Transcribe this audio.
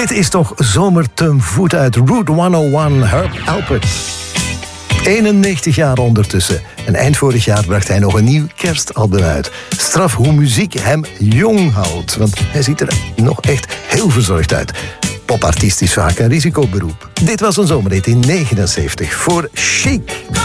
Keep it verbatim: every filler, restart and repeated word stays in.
Dit is toch zomer ten voet uit Route honderdéén, Herb Alpert. eenennegentig jaar ondertussen. En eind vorig jaar bracht hij nog een nieuw kerstalbum uit. Straf hoe muziek hem jong houdt. Want hij ziet er nog echt heel verzorgd uit. Popartiest is vaak een risicoberoep. Dit was een zomerhit in negenenzeventig voor Chic.